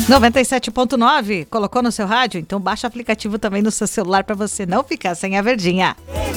97.9, colocou no seu rádio? Então baixa o aplicativo também no seu celular para você não ficar sem a verdinha.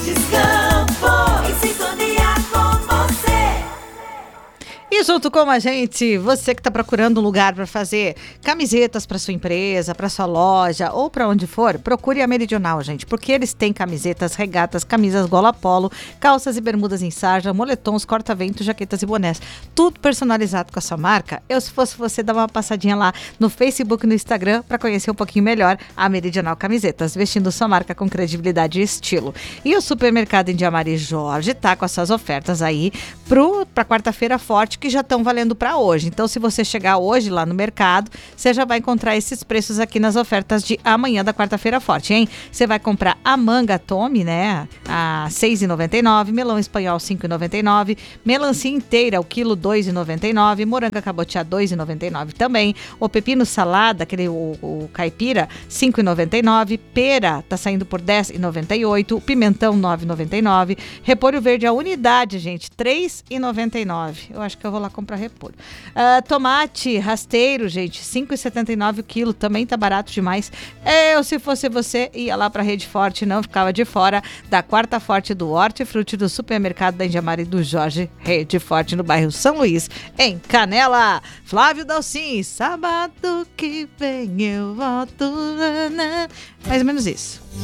E junto com a gente, você que está procurando um lugar para fazer camisetas para sua empresa, para sua loja ou para onde for, procure a Meridional, gente, porque eles têm camisetas, regatas, camisas gola polo, calças e bermudas em sarja, moletons, corta-vento, jaquetas e bonés, tudo personalizado com a sua marca. Eu, se fosse você, dar uma passadinha lá no Facebook e no Instagram para conhecer um pouquinho melhor a Meridional Camisetas, vestindo sua marca com credibilidade e estilo. E o Supermercado Indiamari Jorge tá com as suas ofertas aí para quarta-feira forte, que já estão valendo para hoje. Então, se você chegar hoje lá no mercado, você já vai encontrar esses preços aqui nas ofertas de amanhã da quarta-feira forte, hein? Você vai comprar a manga Tome, né? A R$ 6,99, melão espanhol R$ 5,99, melancia inteira, o quilo R$ 2,99, moranga cabotiá R$ 2,99 também, o pepino salada, aquele o caipira, R$ 5,99, pera tá saindo por R$ 10,98, pimentão R$ 9,99, repolho verde a unidade, gente, R$ 3,99. Eu acho que eu vou lá comprar repolho. Tomate rasteiro, gente, R$ 5,79 o quilo, também tá barato demais. Eu, se fosse você, ia lá pra Rede Forte, não ficava de fora da quarta forte do Hortifruti do Supermercado da Indiamari do Jorge. Rede Forte no bairro São Luís, em Canela. Flávio Dalcin, sábado que vem eu volto. Mais ou menos isso.